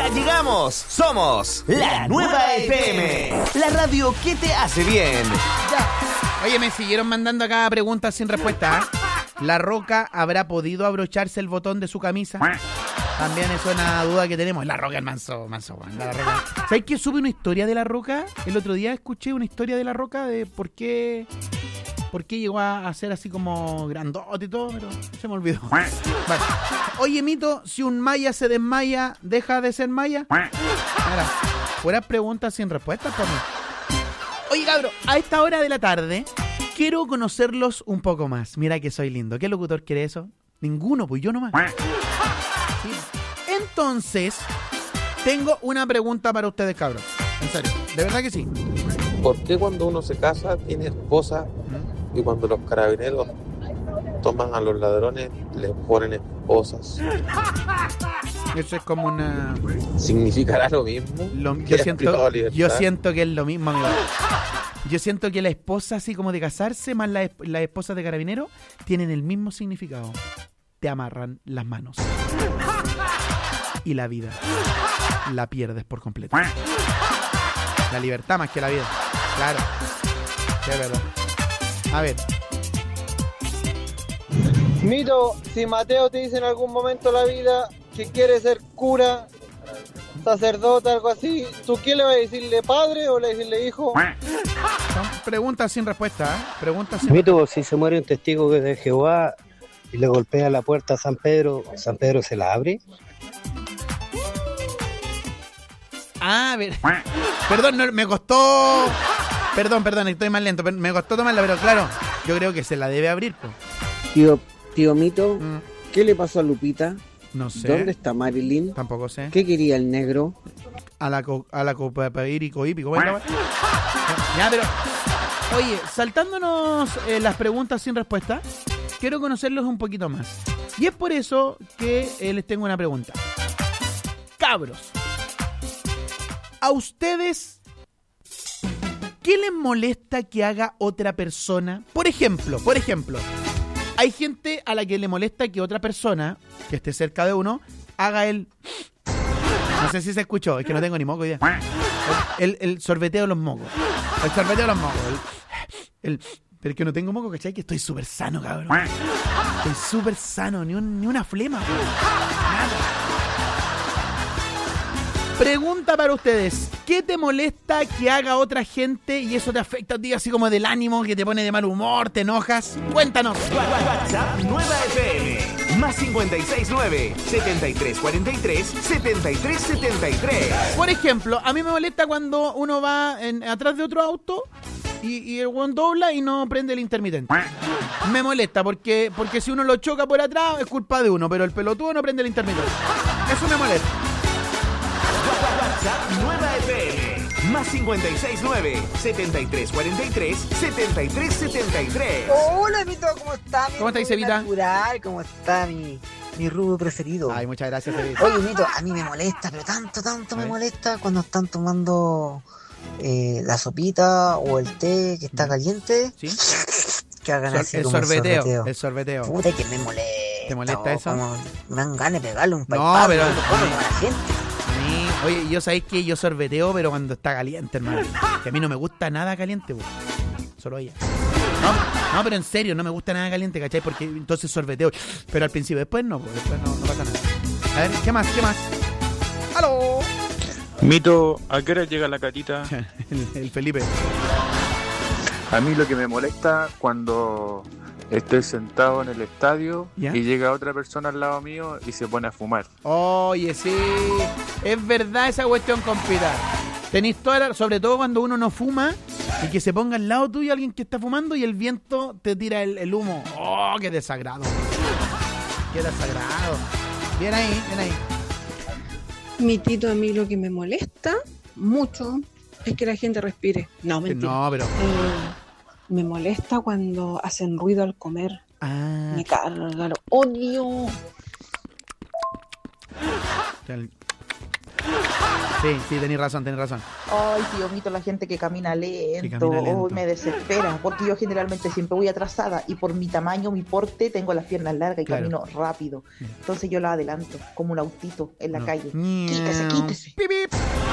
Ya llegamos. Somos la Nueva FM. La radio que te hace bien. Ya. Oye, me siguieron mandando acá preguntas sin respuesta. ¿La Roca habrá podido abrocharse el botón de su camisa? También es una duda que tenemos. La Roca es manso, la Roca. ¿Sabes que supe una historia de La Roca? El otro día escuché una historia de La Roca de por qué llegó a ser así como grandote y todo, pero se me olvidó. Vale. Oye, Mito, si un maya se desmaya, ¿deja de ser maya? Ahora, fueras preguntas sin respuestas para mí. Oye, cabro, a esta hora de la tarde quiero conocerlos un poco más. Mira que soy lindo. ¿Qué locutor quiere eso? Ninguno, pues yo nomás. Sí. Entonces, tengo una pregunta para ustedes, cabros. En serio, de verdad que sí. ¿Por qué cuando uno se casa tiene esposa y cuando los carabineros toman a los ladrones les ponen esposas? Eso es como una... ¿Significará lo mismo? Yo siento que es lo mismo, amigo. Yo siento que la esposa, así como de casarse, más las esposas de carabineros, tienen el mismo significado. Te amarran las manos. Y la vida la pierdes por completo. La libertad más que la vida. Claro. Sí, es verdad. A ver. Mito, si Mateo te dice en algún momento de la vida que quiere ser cura, sacerdote, algo así, ¿tú qué le vas a decirle, padre o le vas a decirle hijo? Son preguntas sin respuesta, ¿eh? Preguntas sin Mito, respuesta. si se muere un testigo de Jehová y le golpea la puerta a San Pedro se la abre. A ver. Perdón, no, me costó... Perdón, estoy más lento. Me costó tomarla, pero claro, yo creo que se la debe abrir, pues. Tío Mito, ¿qué le pasó a Lupita? No sé. ¿Dónde está Marilyn? Tampoco sé. ¿Qué quería el negro? A la copa hípico. Ya, pero... Oye, saltándonos las preguntas sin respuesta, quiero conocerlos un poquito más. Y es por eso que les tengo una pregunta. Cabros, ¿a ustedes qué les molesta que haga otra persona? Por ejemplo, hay gente a la que le molesta que otra persona que esté cerca de uno haga el... No sé si se escuchó, es que no tengo ni moco idea. El sorbeteo de los mocos. El sorbeteo de los mocos. Pero es que no tengo moco, ¿cachai? Que estoy súper sano, cabrón. Estoy súper sano, ni una flema. Nada. Pregunta para ustedes. ¿Qué te molesta que haga otra gente y eso te afecta a ti así como del ánimo, que te pone de mal humor, te enojas? Cuéntanos. WhatsApp Nueva FM. Más 569-7343-7373. Por ejemplo, a mí me molesta cuando uno va atrás de otro auto y el weón dobla y no prende el intermitente. Me molesta porque si uno lo choca por atrás es culpa de uno, pero el pelotudo no prende el intermitente. Eso me molesta. WhatsApp Nueva FM. Más 569-7343-7373. Hola, Mito, ¿cómo está? ¿Cómo está, Evita? Natural, ¿cómo está mi rubio preferido? Ay, muchas gracias, Evita. Oye, Mito, a mí me molesta, pero tanto me molesta cuando están tomando la sopita o el té que está caliente. ¿Sí? Que hagan así El como sorbeteo. Puta, que me molesta. ¿Te molesta eso? Como me dan ganas de pegarle un No, paipazo pero... a la gente. Oye, yo sabéis que yo sorbeteo, pero cuando está caliente, hermano. Que a mí no me gusta nada caliente, pues. Solo ella. No, pero en serio, no me gusta nada caliente, ¿cachai? Porque entonces sorbeteo. Pero al principio, después no, pues después no pasa nada. A ver, ¿qué más? ¡Aló! Mito, ¿a qué hora llega la Catita? el Felipe. A mí lo que me molesta cuando estoy sentado en el estadio y llega otra persona al lado mío y se pone a fumar. Oye, sí, es verdad esa cuestión, compita. Tenéis sobre todo cuando uno no fuma y que se ponga al lado tuyo alguien que está fumando y el viento te tira el humo. ¡Oh, qué desagrado! ¡Qué desagrado! Bien ahí. Mi Tito, a mí lo que me molesta mucho es que la gente respire. No, mentira. No, pero... me molesta cuando hacen ruido al comer. Me carga, lo odio. Sí, tenés razón. Ay, tío Mito, la gente que camina lento. Oh, me desespera, porque yo generalmente siempre voy atrasada y por mi tamaño, mi porte, tengo las piernas largas y camino rápido. Entonces yo la adelanto, como un autito en la calle. Quítese. Pip, pip.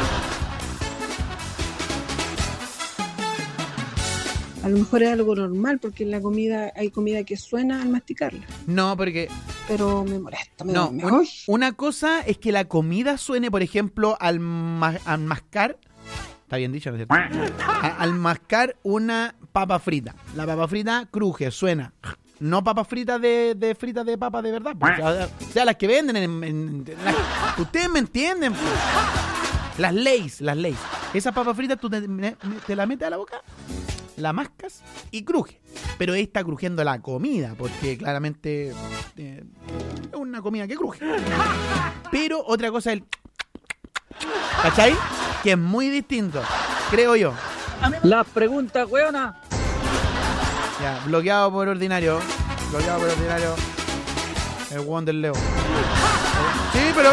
A lo mejor es algo normal, porque en la comida hay comida que suena al masticarla. No, porque... Pero me molesta. Una cosa es que la comida suene, por ejemplo, al mascar... Está bien dicho, ¿no es cierto? Al mascar una papa frita. La papa frita cruje, suena. No papas fritas de fritas de papa de verdad. Pues. O sea, las que venden ustedes me entienden. Pues. Las Lay's. Esas papas fritas tú te las metes a la boca, la mascas y cruje. Pero ahí está crujiendo la comida, porque claramente es una comida que cruje. Pero otra cosa es el... ¿Cachai? Que es muy distinto, creo yo. Las preguntas, weona. Ya, bloqueado por ordinario. El hueón del Leo. Sí, pero...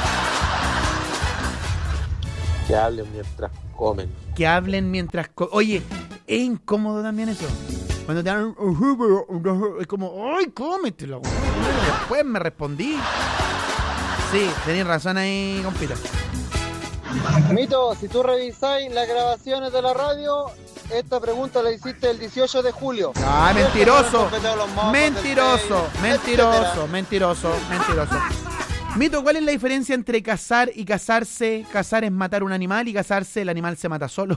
Que hablen mientras comen. Oye, es incómodo también eso. Cuando te dan... Es como... ¡Ay, cómetelo! Después me respondí. Sí, tenés razón ahí, compita. Mito, si tú revisáis las grabaciones de la radio, esta pregunta la hiciste el 18 de julio. ¡Ah, mentiroso! Mentiroso. Mito, ¿cuál es la diferencia entre cazar y cazarse? Cazar es matar un animal y cazarse, el animal se mata solo.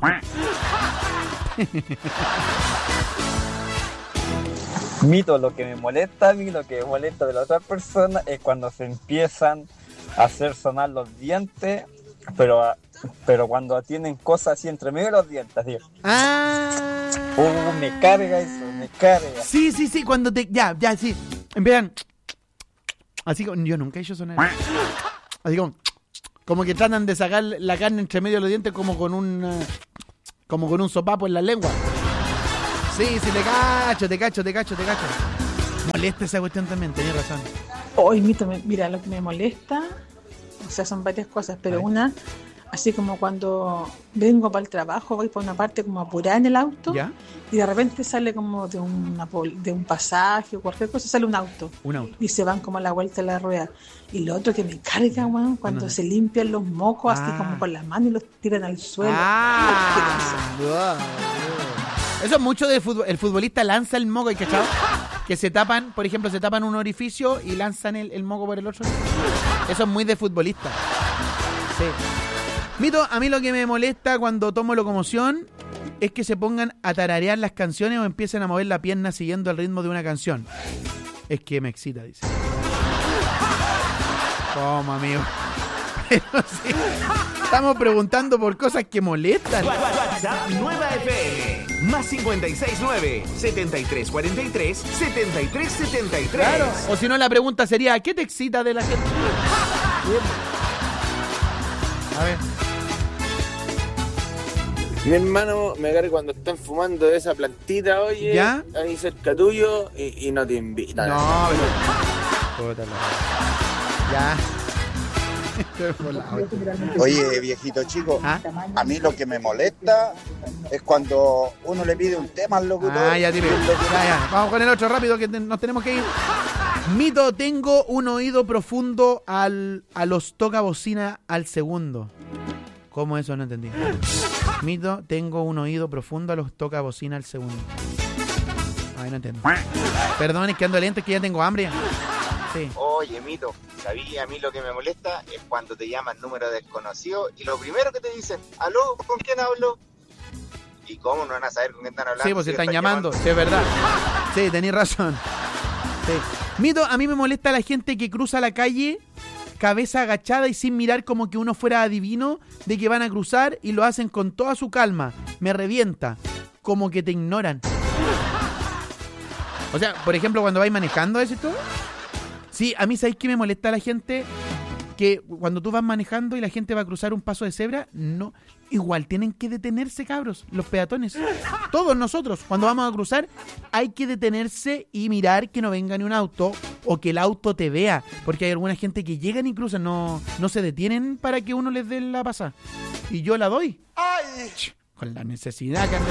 Mito, lo que me molesta a mí, lo que molesta de la otra persona es cuando se empiezan a hacer sonar los dientes, pero cuando tienen cosas así entre medio de los dientes, tío. Me carga eso, me carga. Sí, cuando te... Ya, sí. Empiezan... Así como... Yo nunca he hecho sonar. Así como que tratan de sacar la carne entre medio de los dientes como con un sopapo en la lengua. Sí, te cacho. Molesta esa cuestión también, tenés razón. Hoy, mira, lo que me molesta, o sea, son varias cosas, pero una, así como cuando vengo para el trabajo, voy por una parte como apurada en el auto, ¿ya? Y de repente sale como de un pasaje o cualquier cosa, sale un auto. Y se van como a la vuelta de la rueda. Y lo otro que me carga, weón, cuando se limpian los mocos así como con las manos y los tiran al suelo. Eso es mucho de fútbol. El futbolista lanza el moco, ¿cachai? Que se tapan, por ejemplo, un orificio y lanzan el moco por el otro. Eso es muy de futbolista. Sí. Mito, a mí lo que me molesta cuando tomo locomoción es que se pongan a tararear las canciones o empiecen a mover la pierna siguiendo el ritmo de una canción. Es que me excita, dice. ¿Cómo, amigo? Pero sí, estamos preguntando por cosas que molestan. WhatsApp Nueva FM. Más 569-7343-7373. Claro. O si no, la pregunta sería, ¿qué te excita de la gente? A ver. Mi hermano me carga cuando están fumando de esa plantita, oye, ¿ya? Ahí cerca tuyo y no te invitan. No, pero... Ya. Oye, viejito chico, a mí lo que me molesta es cuando uno le pide un tema al locutor. Ya. Vamos con el otro rápido que nos tenemos que ir. Mito, tengo un oído profundo a los tocabocina al segundo. ¿Cómo eso? No entendí. Mito, tengo un oído profundo a los tocabocina al segundo. Ay, no entiendo. Perdón, es que ando lento, es que ya tengo hambre. Sí. Oye, Mito, ¿sabías? A mí lo que me molesta es cuando te llaman número desconocido y lo primero que te dicen, ¿aló? ¿Con quién hablo? ¿Y cómo no van a saber con quién están hablando? Sí, pues se están llamando, sí, es verdad. Sí, tenés razón. Sí. Mito, a mí me molesta la gente que cruza la calle cabeza agachada y sin mirar como que uno fuera adivino de que van a cruzar y lo hacen con toda su calma. Me revienta. Como que te ignoran. O sea, por ejemplo, cuando vais manejando, ¿es esto? Sí, a mí, ¿sabéis qué me molesta a la gente? Que cuando tú vas manejando y la gente va a cruzar un paso de cebra, no, igual tienen que detenerse, cabros, los peatones. Todos nosotros, cuando vamos a cruzar, hay que detenerse y mirar que no venga ni un auto o que el auto te vea, porque hay alguna gente que llegan incluso no se detienen para que uno les dé la pasada. Y yo la doy. ¡Ay! Con la necesidad que ando.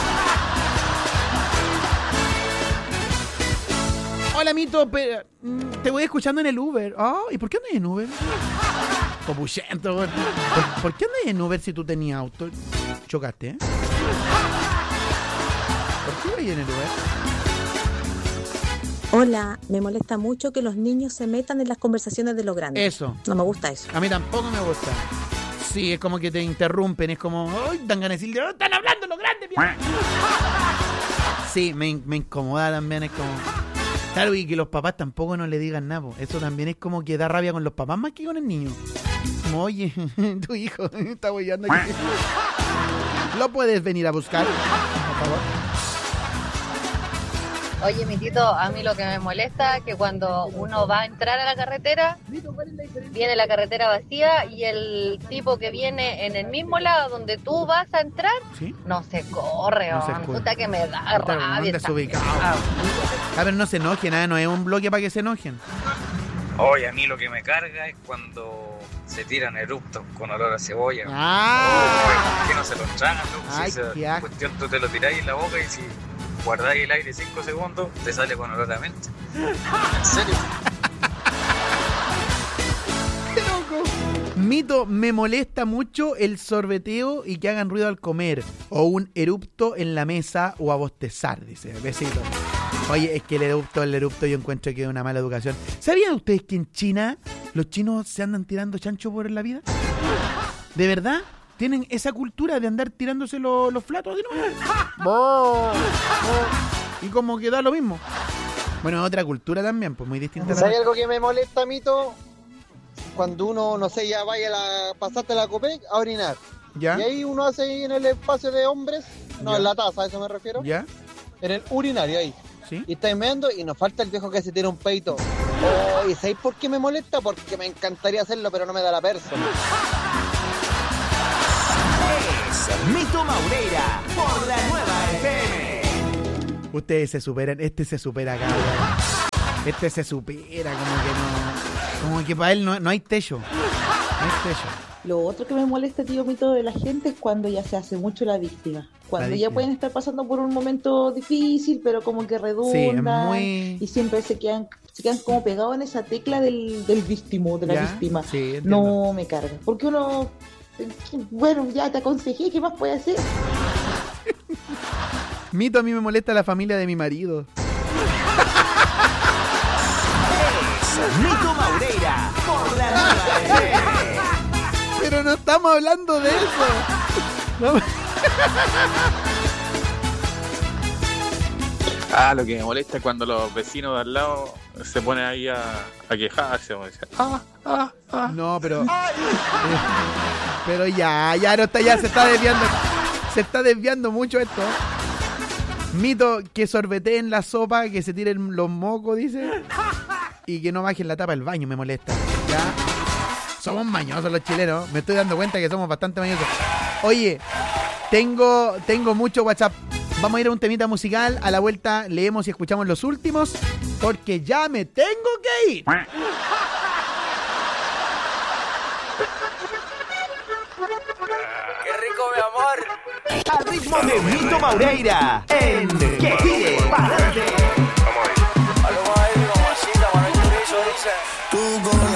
Hola, Mito, te voy escuchando en el Uber. ¿Y por qué andas en Uber? Copuchento, ¿por qué andas en Uber si tú tenías auto? Chocaste, ¿eh? ¿Por qué voy en el Uber? Hola, me molesta mucho que los niños se metan en las conversaciones de los grandes. Eso. No me gusta eso. A mí tampoco me gusta. Sí, es como que te interrumpen, es como, ¡ay! Dan ganas de decirle, ¡oh, están hablando los grandes! Sí, me incomoda también, es como... Claro, y que los papás tampoco no le digan nada, po. Eso también es como que da rabia con los papás más que con el niño. Como, oye, tu hijo está bollando aquí. ¿Lo puedes venir a buscar, por favor? Oye, mi Tito, a mí lo que me molesta es que cuando uno va a entrar a la carretera, viene la carretera vacía y el tipo que viene en el mismo lado donde tú vas a entrar, ¿sí? No se corre, puta que me da rabia. A ver, no se enojen, no es un bloque para que se enojen. Oye, a mí lo que me carga es cuando se tiran eruptos con olor a cebolla. Que no se los tragan, ¿no? Si esa cuestión tú te lo tirás en la boca y si guardáis el aire 5 segundos, te sale con olor a menta. ¿En serio? ¡Qué loco! Mito, me molesta mucho el sorbeteo y que hagan ruido al comer, o un erupto en la mesa o a bostezar, dice. Besito. Oye, es que el erupto yo encuentro que es una mala educación. ¿Sabían ustedes que en China los chinos se andan tirando chancho por la vida? ¿De verdad? Tienen esa cultura de andar tirándose los flatos de nuevo. Y como que da lo mismo. Bueno, otra cultura también, pues muy distinta. ¿Sabes algo que me molesta, Mito? Cuando uno, no sé, ya vaya pasaste la Copec a orinar. ¿Ya? Y ahí uno hace ahí en el espacio de hombres, no, ¿ya? En la taza, a eso me refiero. ¿Ya? En el urinario ahí. ¿Sí? Y estáis meando y nos falta el viejo que se tira un peito. ¿Y sabéis por qué me molesta? Porque me encantaría hacerlo, pero no me da la persona. Mito Maureira por la Nueva FM. Ustedes se superan, se supera acá. Se supera, como que para él no hay techo. No hay techo. Lo otro que me molesta, tío Mito, de la gente es cuando ya se hace mucho la víctima. Cuando ya pueden estar pasando por un momento difícil, pero como que redundan, y siempre se quedan como pegados en esa tecla del víctimo, de la víctima. Sí, no me carga. Porque uno... Bueno, ya te aconsejé, ¿qué más puede hacer? Mito, a mí me molesta la familia de mi marido. Mito Maureira por la Nueva FM. Pero no estamos hablando de eso. No. Lo que me molesta es cuando los vecinos de al lado se ponen ahí a quejarse. No, pero ya no está, ya se está desviando. Se está desviando mucho esto. Mito, que sorbeteen la sopa, que se tiren los mocos, dice. Y que no bajen la tapa del baño, me molesta. Ya. Somos mañosos los chilenos. Me estoy dando cuenta que somos bastante mañosos. Oye, tengo mucho WhatsApp. Vamos a ir a un temita musical. A la vuelta leemos y escuchamos los últimos, porque ya me tengo que ir. ¡Qué rico, mi amor! Al ritmo de Mito Maureira en Que Tire Pa'lante.